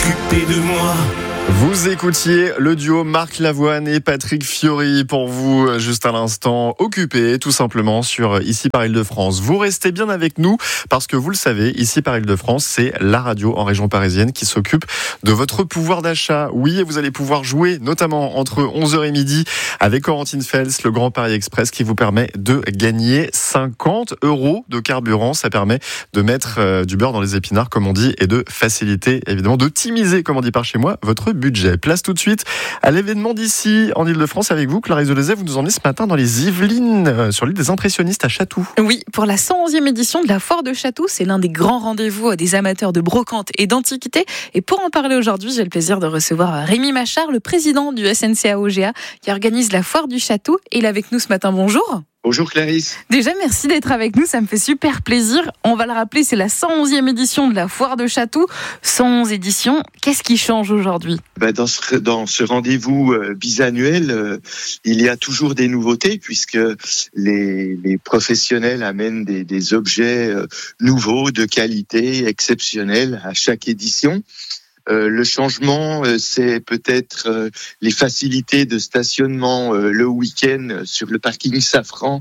occupé de moi. Vous écoutiez le duo Marc Lavoine et Patrick Fiori pour vous, juste à l'instant, occupé tout simplement sur Ici par Île-de-France. Vous restez bien avec nous parce que vous le savez, Ici par Île-de-France, c'est la radio en région parisienne qui s'occupe de votre pouvoir d'achat. Oui, et vous allez pouvoir jouer notamment entre 11h et midi avec Corentine Fels, le Grand Paris Express qui vous permet de gagner 50 € de carburant. Ça permet de mettre du beurre dans les épinards, comme on dit, et de faciliter, évidemment, d'optimiser, comme on dit par chez moi, votre budget. Place tout de suite à l'événement d'ici en Île-de-France avec vous, Clarisse Delezève. Vous nous emmenez ce matin dans les Yvelines, sur l'île des Impressionnistes à Chatou. Oui, pour la 111e édition de la Foire de Chatou, c'est l'un des grands rendez-vous des amateurs de brocante et d'antiquité. Et pour en parler aujourd'hui, j'ai le plaisir de recevoir Rémi Machard, le président du SNCA-OGA, qui organise la Foire du Chatou. Et il est avec nous ce matin. Bonjour. Bonjour Clarisse. Déjà, merci d'être avec nous, ça me fait super plaisir. On va le rappeler, c'est la 111e édition de la Foire de Chatou. 111 éditions, qu'est-ce qui change aujourd'hui ? Dans ce rendez-vous bisannuel, il y a toujours des nouveautés puisque les professionnels amènent des objets nouveaux, de qualité, exceptionnels à chaque édition. Le changement, c'est peut-être les facilités de stationnement le week-end sur le parking Safran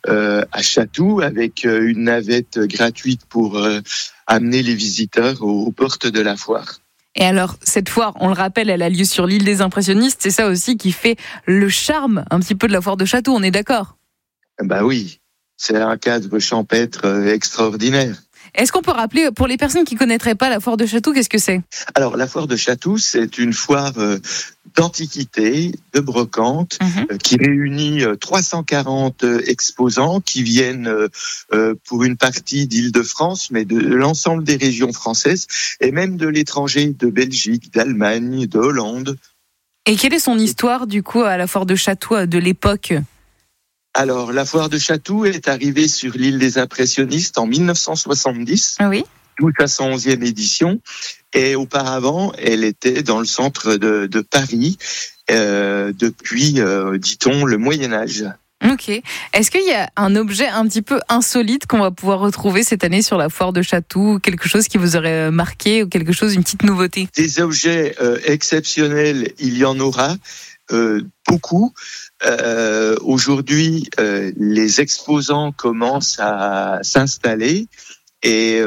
à Chatou, avec une navette gratuite pour amener les visiteurs aux portes de la foire. Et alors, cette foire, on le rappelle, elle a lieu sur l'île des Impressionnistes. C'est ça aussi qui fait le charme un petit peu de la Foire de Chatou, on est d'accord ? Bah oui, c'est un cadre champêtre extraordinaire. Est-ce qu'on peut rappeler, pour les personnes qui ne connaîtraient pas la Foire de Chatou, qu'est-ce que c'est ? Alors, la Foire de Chatou, c'est une foire d'antiquité, de brocante, qui réunit 340 exposants qui viennent pour une partie d'Île-de-France, mais de l'ensemble des régions françaises, et même de l'étranger, de Belgique, d'Allemagne, de Hollande. Et quelle est son histoire, du coup, à la Foire de Chatou de l'époque ? Alors, la Foire de Chatou est arrivée sur l'île des Impressionnistes en 1970, oui. Toute sa 111e édition. Et auparavant, elle était dans le centre de Paris depuis, dit-on, le Moyen-Âge. Ok. Est-ce qu'il y a un objet un petit peu insolite qu'on va pouvoir retrouver cette année sur la Foire de Chatou ? Quelque chose qui vous aurait marqué ou quelque chose, une petite nouveauté ? Des objets exceptionnels, il y en aura beaucoup. Aujourd'hui, les exposants commencent à s'installer et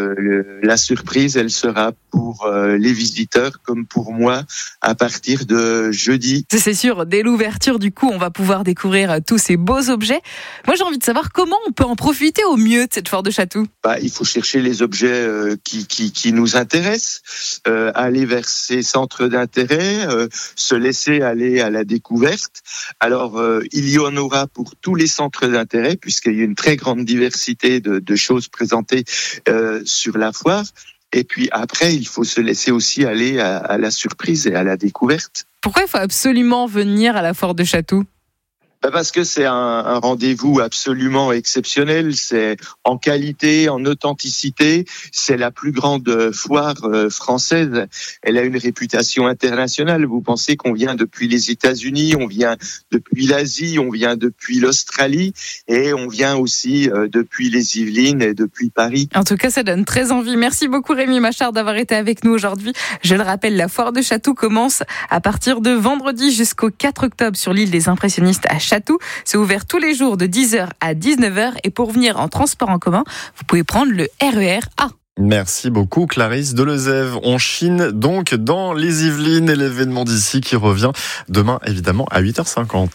la surprise, elle sera pour les visiteurs comme pour moi à partir de jeudi. C'est sûr, dès l'ouverture, du coup, on va pouvoir découvrir tous ces beaux objets. Moi, j'ai envie de savoir comment on peut en profiter au mieux de cette Foire de Chatou. Il faut chercher les objets qui nous intéressent, aller vers ces centres d'intérêt, se laisser aller à la découverte. Alors, il y en aura pour tous les centres d'intérêt, puisqu'il y a une très grande diversité de choses présentées sur la foire. Et puis après, il faut se laisser aussi aller à la surprise et à la découverte. Pourquoi il faut absolument venir à la Foire de Chatou ? Parce que c'est un rendez-vous absolument exceptionnel. C'est en qualité, en authenticité. C'est la plus grande foire française. Elle a une réputation internationale. Vous pensez qu'on vient depuis les États-Unis, on vient depuis l'Asie, on vient depuis l'Australie et on vient aussi depuis les Yvelines et depuis Paris. En tout cas, ça donne très envie. Merci beaucoup Rémi Machard d'avoir été avec nous aujourd'hui. Je le rappelle, la Foire de Chatou commence à partir de vendredi jusqu'au 4 octobre sur l'île des Impressionnistes à Chatou. C'est ouvert tous les jours de 10h à 19h et pour venir en transport en commun, vous pouvez prendre le RER A. Merci beaucoup Clarisse Delezève. On chine donc dans les Yvelines et l'événement d'ici qui revient demain évidemment à 8h50.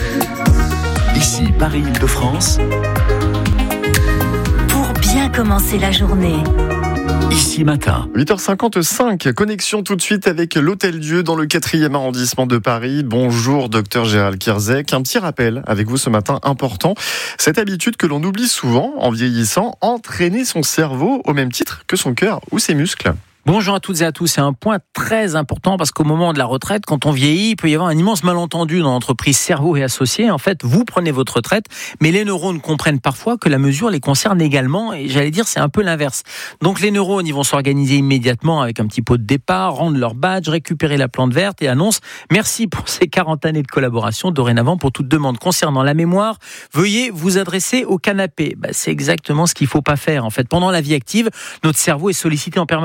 Ici Paris Île-de-France. Pour bien commencer la journée. Ici matin. 8h55, connexion tout de suite avec l'Hôtel Dieu dans le 4e arrondissement de Paris. Bonjour Dr Gérald Kierzek. Un petit rappel avec vous ce matin important. Cette habitude que l'on oublie souvent en vieillissant, entraîner son cerveau au même titre que son cœur ou ses muscles. Bonjour à toutes et à tous, c'est un point très important parce qu'au moment de la retraite, quand on vieillit, il peut y avoir un immense malentendu dans l'entreprise cerveau et associés. En fait, vous prenez votre retraite, mais les neurones comprennent parfois que la mesure les concerne également et j'allais dire c'est un peu l'inverse. Donc les neurones, ils vont s'organiser immédiatement avec un petit pot de départ, rendre leur badge, récupérer la plante verte et annoncent « Merci pour ces 40 années de collaboration. Dorénavant, pour toute demande concernant la mémoire, veuillez vous adresser au canapé. » C'est exactement ce qu'il ne faut pas faire. En fait, pendant la vie active, notre cerveau est sollicité en permanence.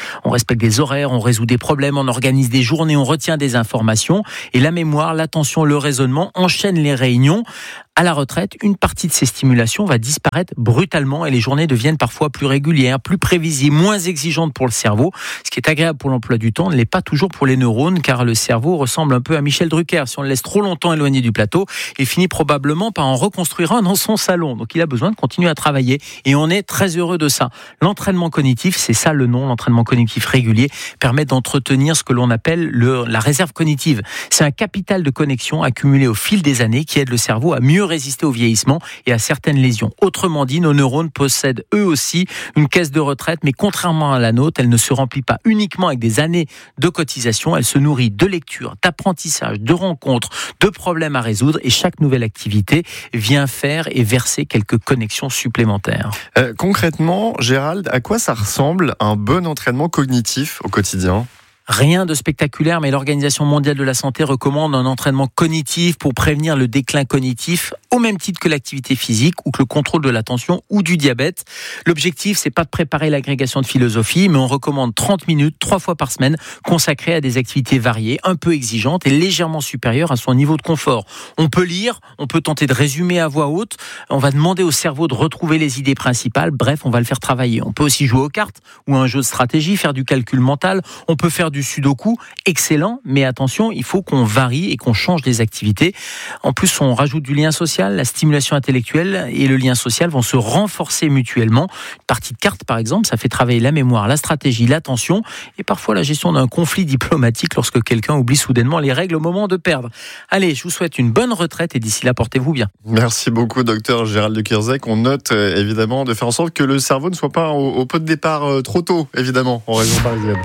On respecte des horaires, on résout des problèmes, on organise des journées, on retient des informations. Et la mémoire, l'attention, le raisonnement enchaînent les réunions. À la retraite, une partie de ces stimulations va disparaître brutalement et les journées deviennent parfois plus régulières, plus prévisibles, moins exigeantes pour le cerveau. Ce qui est agréable pour l'emploi du temps ne l'est pas toujours pour les neurones, car le cerveau ressemble un peu à Michel Drucker. Si on le laisse trop longtemps éloigné du plateau, il finit probablement par en reconstruire un dans son salon. Donc il a besoin de continuer à travailler et on est très heureux de ça. L'entraînement cognitif, c'est ça le nom, l'entraînement cognitif régulier, permet d'entretenir ce que l'on appelle la réserve cognitive. C'est un capital de connexion accumulé au fil des années qui aide le cerveau à mieux résister au vieillissement et à certaines lésions. Autrement dit, nos neurones possèdent eux aussi une caisse de retraite, mais contrairement à la nôtre, elle ne se remplit pas uniquement avec des années de cotisation, elle se nourrit de lecture, d'apprentissage, de rencontres, de problèmes à résoudre et chaque nouvelle activité vient faire et verser quelques connexions supplémentaires. Concrètement, Gérald, à quoi ça ressemble un bon entraînement cognitif au quotidien ? Rien de spectaculaire, mais l'Organisation mondiale de la santé recommande un entraînement cognitif pour prévenir le déclin cognitif, au même titre que l'activité physique ou que le contrôle de l'attention ou du diabète. L'objectif, c'est pas de préparer l'agrégation de philosophie, mais on recommande 30 minutes, 3 fois par semaine, consacrées à des activités variées, un peu exigeantes et légèrement supérieures à son niveau de confort. On peut lire, on peut tenter de résumer à voix haute, on va demander au cerveau de retrouver les idées principales, bref, on va le faire travailler. On peut aussi jouer aux cartes ou à un jeu de stratégie, faire du calcul mental, on peut faire du sudoku, excellent, mais attention, il faut qu'on varie et qu'on change les activités. En plus, on rajoute du lien social, la stimulation intellectuelle et le lien social vont se renforcer mutuellement. Une partie de cartes, par exemple, ça fait travailler la mémoire, la stratégie, l'attention et parfois la gestion d'un conflit diplomatique lorsque quelqu'un oublie soudainement les règles au moment de perdre. Allez, je vous souhaite une bonne retraite et d'ici là, portez-vous bien. Merci beaucoup, docteur Gérald de Kierzek. On note évidemment de faire en sorte que le cerveau ne soit pas au pot de départ trop tôt, évidemment, en région parisienne.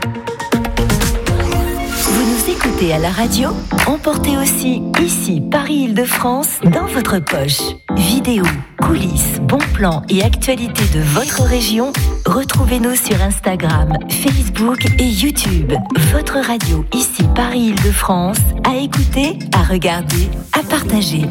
Vous nous écoutez à la radio, emportez aussi ici Paris-Île-de-France dans votre poche. Vidéos, coulisses, bons plans et actualités de votre région, retrouvez-nous sur Instagram, Facebook et YouTube. Votre radio ici Paris-Île-de-France, à écouter, à regarder, à partager.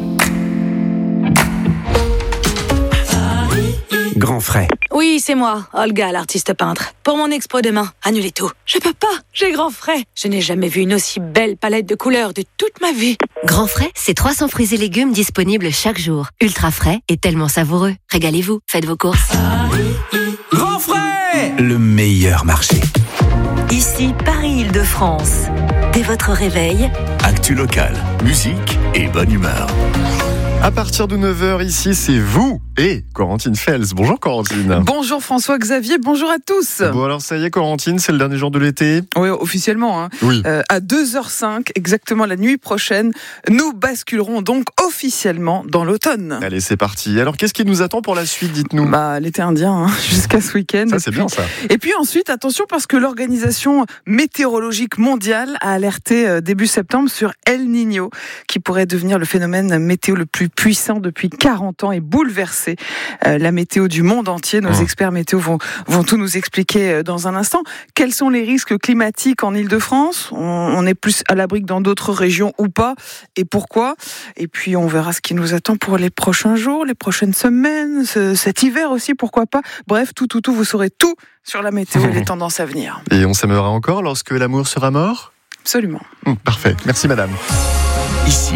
Grand frais. Oui, c'est moi, Olga, l'artiste peintre. Pour mon expo demain, annulez tout. Je peux pas, j'ai grand frais. Je n'ai jamais vu une aussi belle palette de couleurs de toute ma vie. Grand frais, c'est 300 fruits et légumes disponibles chaque jour. Ultra frais et tellement savoureux. Régalez-vous, faites vos courses. Grand frais, le meilleur marché. Ici Paris-Île-de-France. Dès votre réveil, Actu locale, musique et bonne humeur. À partir de 9h, ici, c'est vous et Corentine Fels. Bonjour Corentine. Bonjour François-Xavier, bonjour à tous. Bon alors ça y est Corentine, c'est le dernier jour de l'été. Oui, officiellement. Hein. Oui. À 2h05, exactement la nuit prochaine, nous basculerons donc officiellement dans l'automne. Allez, c'est parti. Alors qu'est-ce qui nous attend pour la suite, dites-nous ? L'été indien, jusqu'à ce week-end. Ça, c'est bien ça. Et puis ensuite, attention parce que l'Organisation météorologique mondiale a alerté début septembre sur El Niño, qui pourrait devenir le phénomène météo le plus puissant depuis 40 ans et bouleverser la météo du monde entier. Nos experts météo vont tout nous expliquer dans un instant. Quels sont les risques climatiques en Île-de-France ? On est plus à l'abri que dans d'autres régions ou pas ? Et pourquoi ? Et puis on verra ce qui nous attend pour les prochains jours, les prochaines semaines, cet hiver aussi, pourquoi pas ? Bref, tout, vous saurez tout sur la météo et les tendances à venir. Et on s'aimera encore lorsque l'amour sera mort ? Absolument. Parfait. Merci madame. Ici,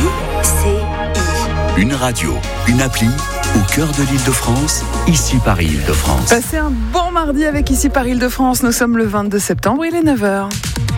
une radio, une appli, au cœur de l'Île-de-France, ici Paris-Île-de-France. Passez un bon mardi avec Ici Paris-Île-de-France. Nous sommes le 22 septembre, il est 9h.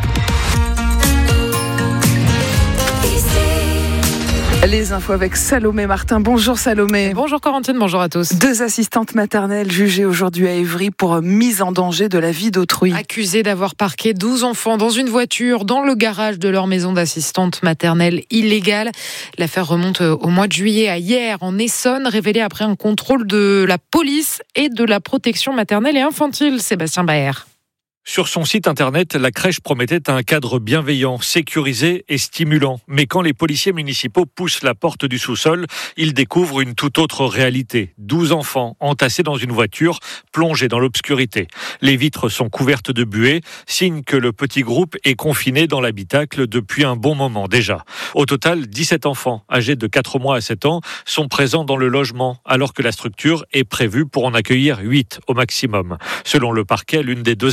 Les infos avec Salomé Martin. Bonjour Salomé. Bonjour Corentine, bonjour à tous. 2 assistantes maternelles jugées aujourd'hui à Évry pour mise en danger de la vie d'autrui. Accusées d'avoir parqué 12 enfants dans une voiture dans le garage de leur maison d'assistante maternelle illégale. L'affaire remonte au mois de juillet à hier en Essonne, révélée après un contrôle de la police et de la protection maternelle et infantile. Sébastien Baer. Sur son site internet, la crèche promettait un cadre bienveillant, sécurisé et stimulant. Mais quand les policiers municipaux poussent la porte du sous-sol, ils découvrent une toute autre réalité. 12 enfants entassés dans une voiture, plongés dans l'obscurité. Les vitres sont couvertes de buée, signe que le petit groupe est confiné dans l'habitacle depuis un bon moment déjà. Au total, 17 enfants âgés de 4 mois à 7 ans sont présents dans le logement, alors que la structure est prévue pour en accueillir 8 au maximum. Selon le parquet, l'une des 2 assistantes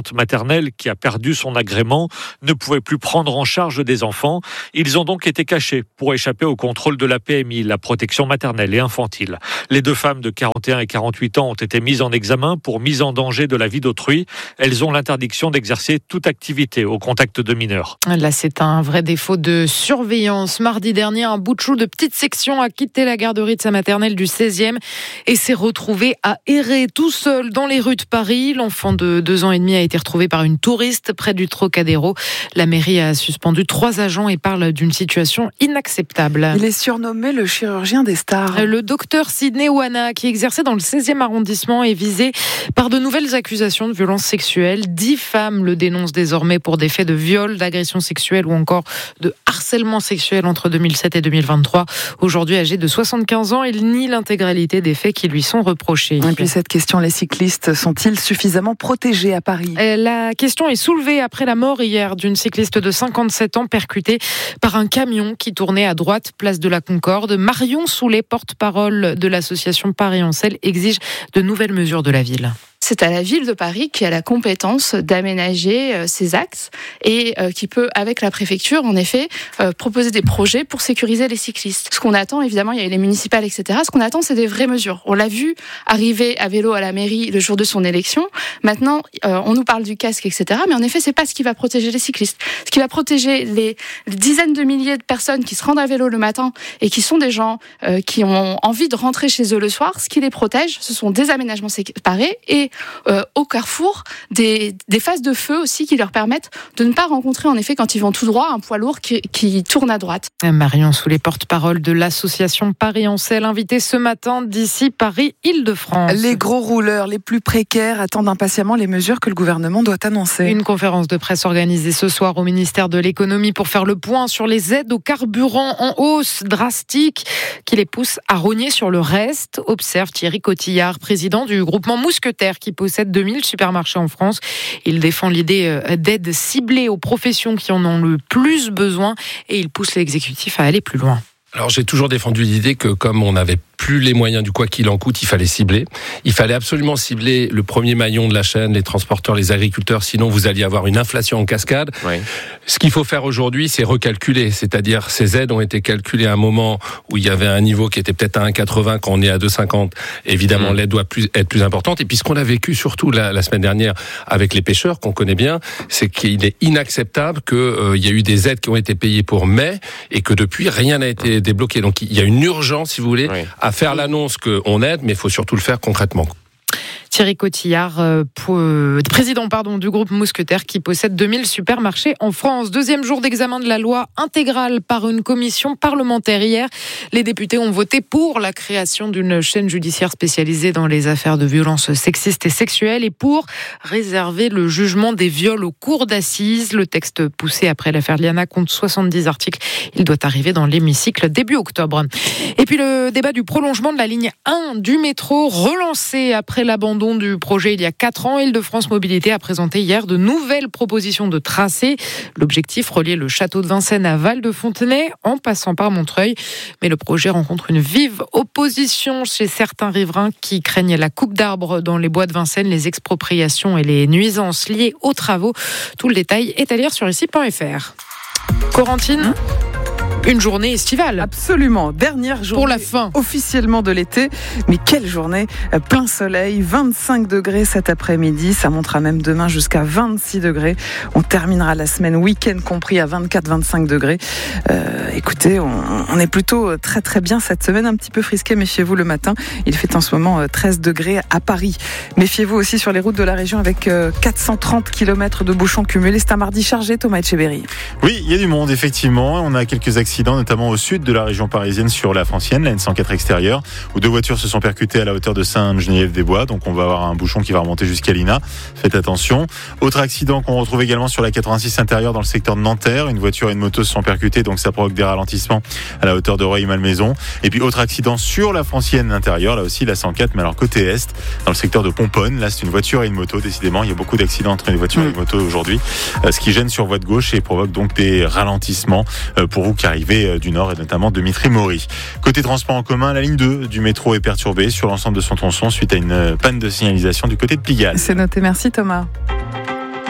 assistante maternelle qui a perdu son agrément ne pouvait plus prendre en charge des enfants. Ils ont donc été cachés pour échapper au contrôle de la PMI, la protection maternelle et infantile. Les deux femmes de 41 et 48 ans ont été mises en examen pour mise en danger de la vie d'autrui. Elles ont l'interdiction d'exercer toute activité au contact de mineurs. Là, c'est un vrai défaut de surveillance. Mardi dernier, un bout de chou de petite section a quitté la garderie de sa maternelle du 16e et s'est retrouvé à errer tout seul dans les rues de Paris. L'enfant de 2 ans et demi a été retrouvé par une touriste près du Trocadéro. La mairie a suspendu 3 agents et parle d'une situation inacceptable. Il est surnommé le chirurgien des stars. Le docteur Sidney Ouana, qui exerçait dans le 16e arrondissement, est visé par de nouvelles accusations de violences sexuelles. 10 femmes le dénoncent désormais pour des faits de viol, d'agression sexuelle ou encore de harcèlement sexuel entre 2007 et 2023. Aujourd'hui âgé de 75 ans, il nie l'intégralité des faits qui lui sont reprochés. Et puis cette question, les cyclistes sont-ils suffisamment protégés à Paris ? La question est soulevée après la mort hier d'une cycliste de 57 ans percutée par un camion qui tournait à droite, place de la Concorde. Marion Soulet, porte-parole de l'association Paris-Ancel, exige de nouvelles mesures de la ville. C'est à la ville de Paris qui a la compétence d'aménager ces axes et qui peut, avec la préfecture, en effet, proposer des projets pour sécuriser les cyclistes. Ce qu'on attend, évidemment, il y a les municipales, etc. Ce qu'on attend, c'est des vraies mesures. On l'a vu arriver à vélo à la mairie le jour de son élection. Maintenant, on nous parle du casque, etc. Mais en effet, c'est pas ce qui va protéger les cyclistes. Ce qui va protéger les dizaines de milliers de personnes qui se rendent à vélo le matin et qui sont des gens qui ont envie de rentrer chez eux le soir, ce qui les protège, ce sont des aménagements séparés et au carrefour, des phases de feu aussi qui leur permettent de ne pas rencontrer, en effet, quand ils vont tout droit, un poids lourd qui tourne à droite. Marion Soulet, porte-parole de l'association Paris-Ancel, invitée ce matin d'ici Paris-Île-de-France. Les gros rouleurs, les plus précaires, attendent impatiemment les mesures que le gouvernement doit annoncer. Une conférence de presse organisée ce soir au ministère de l'Économie pour faire le point sur les aides aux carburants en hausse drastique qui les poussent à rogner sur le reste, observe Thierry Cotillard, président du groupement Mousquetaire qui possède 2000 supermarchés en France. Il défend l'idée d'aides ciblées aux professions qui en ont le plus besoin et il pousse l'exécutif à aller plus loin. Alors j'ai toujours défendu l'idée que comme on n'avait plus les moyens du quoi qu'il en coûte, il fallait cibler. Il fallait absolument cibler le premier maillon de la chaîne, les transporteurs, les agriculteurs, sinon vous alliez avoir une inflation en cascade. Oui. Ce qu'il faut faire aujourd'hui, c'est recalculer, c'est-à-dire ces aides ont été calculées à un moment où il y avait un niveau qui était peut-être à 1,80 quand on est à 2,50. Évidemment, l'aide doit être plus importante. Et puis ce qu'on a vécu surtout la semaine dernière avec les pêcheurs, qu'on connaît bien, c'est qu'il est inacceptable qu'il y a eu des aides qui ont été payées pour mai et que depuis, rien n'a été débloqué. Donc il y a une urgence, si vous voulez, à faire l'annonce qu'on aide, mais il faut surtout le faire concrètement. Thierry Cotillard, président du groupe Mousquetaire qui possède 2000 supermarchés en France. Deuxième jour d'examen de la loi intégrale par une commission parlementaire. Hier, les députés ont voté pour la création d'une chaîne judiciaire spécialisée dans les affaires de violences sexistes et sexuelles et pour réserver le jugement des viols aux cours d'assises. Le texte poussé après l'affaire Liana compte 70 articles. Il doit arriver dans l'hémicycle début octobre. Et puis le débat du prolongement de la ligne 1 du métro relancé après l'abandon du projet il y a 4 ans. Île-de-France Mobilité a présenté hier de nouvelles propositions de tracé. L'objectif, relier le château de Vincennes à Val-de-Fontenay en passant par Montreuil. Mais le projet rencontre une vive opposition chez certains riverains qui craignent la coupe d'arbres dans les bois de Vincennes, les expropriations et les nuisances liées aux travaux. Tout le détail est à lire sur ici.fr. Corentine, une journée estivale. Absolument, dernière journée pour la fin officiellement de l'été. Mais quelle journée, plein soleil, 25 degrés cet après-midi. Ça montera même demain jusqu'à 26 degrés. On terminera la semaine week-end compris à 24-25 degrés. Écoutez, on est plutôt très très bien cette semaine. Un petit peu frisqué, méfiez-vous le matin. Il fait en ce moment 13 degrés à Paris. Méfiez-vous aussi sur les routes de la région avec 430 km de bouchons cumulés. C'est un mardi chargé, Thomas Etcheberry. Oui, il y a du monde effectivement. On a quelques accidents, notamment au sud de la région parisienne sur la Francienne, la N104 extérieure, où 2 voitures se sont percutées à la hauteur de Sainte-Geneviève-des-Bois. Donc on va avoir un bouchon qui va remonter jusqu'à Lina. Faites attention. Autre accident qu'on retrouve également sur la 86 intérieure dans le secteur de Nanterre. Une voiture et une moto se sont percutées, donc ça provoque des ralentissements à la hauteur de Rueil-Malmaison. Et puis autre accident sur la Francienne intérieure, là aussi la 104, mais alors côté est, dans le secteur de Pomponne. Là c'est une voiture et une moto. Décidément, il y a beaucoup d'accidents entre les voitures et les motos aujourd'hui, ce qui gêne sur voie de gauche et provoque donc des ralentissements pour vous qui arrivez du nord et notamment de Mitry-Mory. Côté transport en commun, la ligne 2 du métro est perturbée sur l'ensemble de son tronçon suite à une panne de signalisation du côté de Pigalle. C'est noté, merci Thomas.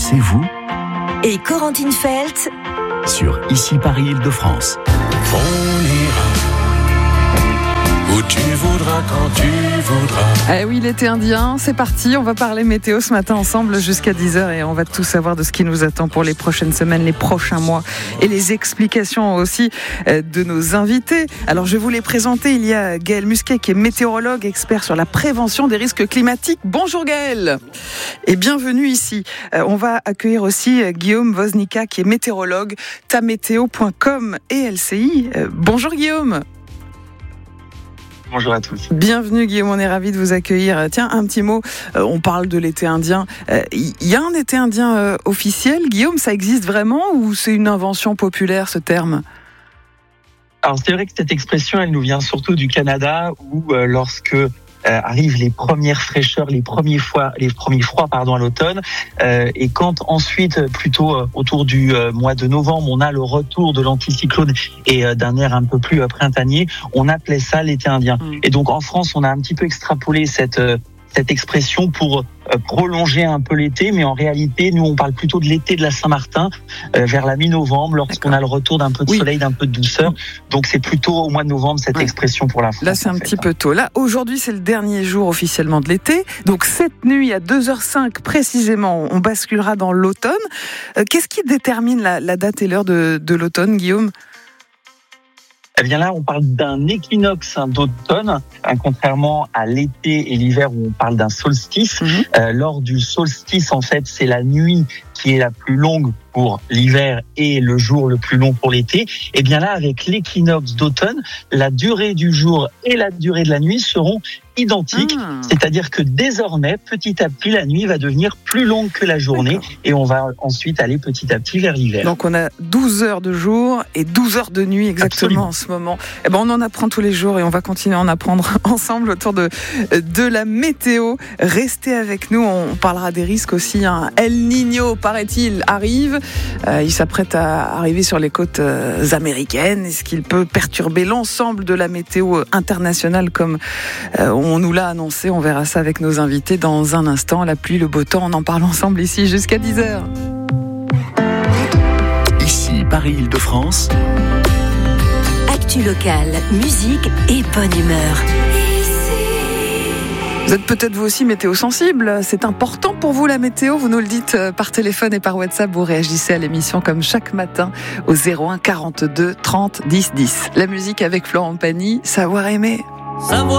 c'est vous Et Corentine Feltz sur Ici Paris Île-de-France. On ira où tu voudras, quand tu voudras. Eh oui, l'été indien, c'est parti. On va parler météo ce matin ensemble jusqu'à 10h et on va tout savoir de ce qui nous attend pour les prochaines semaines, les prochains mois et les explications aussi de nos invités. Alors, je vais vous les présenter. Il y a Gaël Musquet qui est météorologue, expert sur la prévention des risques climatiques. Bonjour Gaël et bienvenue ici. On va accueillir aussi Guillaume Woznicka qui est météorologue, tamétéo.com et LCI. Bonjour Guillaume. Bonjour à tous. Bienvenue Guillaume, on est ravis de vous accueillir. Tiens, un petit mot, on parle de l'été indien. Il y a un été indien officiel, Guillaume, ça existe vraiment ou c'est une invention populaire ce terme ? Alors c'est vrai que cette expression, elle nous vient surtout du Canada où lorsque arrivent les premières fraîcheurs, les premiers froids à l'automne, et quand ensuite, plutôt autour du mois de novembre, on a le retour de l'anticyclone et d'un air un peu plus printanier, on appelait ça l'été indien. Et donc en France, on a un petit peu extrapolé cette expression pour prolonger un peu l'été, mais en réalité, nous, on parle plutôt de l'été de la Saint-Martin, vers la mi-novembre, lorsqu'on a le retour d'un peu de soleil, d'un peu de douceur. Donc, c'est plutôt au mois de novembre, cette expression pour la France. Là, c'est un petit peu tôt. Là, aujourd'hui, c'est le dernier jour officiellement de l'été. Donc, cette nuit, à 2h05 précisément, on basculera dans l'automne. Qu'est-ce qui détermine la date et l'heure de l'automne, Guillaume ? Eh bien là, on parle d'un équinoxe d'automne, contrairement à l'été et l'hiver où on parle d'un solstice. Lors du solstice, en fait, c'est la nuit qui est la plus longue pour l'hiver et le jour le plus long pour l'été. Et bien là, avec l'équinoxe d'automne, la durée du jour et la durée de la nuit seront identiques. C'est-à-dire que désormais, petit à petit, la nuit va devenir plus longue que la journée et on va ensuite aller petit à petit vers l'hiver. Donc on a 12 heures de jour et 12 heures de nuit exactement. Absolument. En ce moment. Eh ben, on en apprend tous les jours et on va continuer à en apprendre ensemble autour de la météo. Restez avec nous, on parlera des risques aussi. El Niño, paraît-il, arrive. Il s'apprête à arriver sur les côtes américaines. Est-ce qu'il peut perturber l'ensemble de la météo internationale comme on nous l'a annoncé? On verra ça avec nos invités dans un instant. La pluie, le beau temps, on en parle ensemble ici jusqu'à 10h. Ici, Paris-Île-de-France. Actu locale, musique et bonne humeur. Vous êtes peut-être vous aussi météo sensible. C'est important pour vous la météo. Vous nous le dites par téléphone et par WhatsApp. Vous réagissez à l'émission comme chaque matin au 01 42 30 10 10. La musique avec Florent Pagny, Savoir aimer.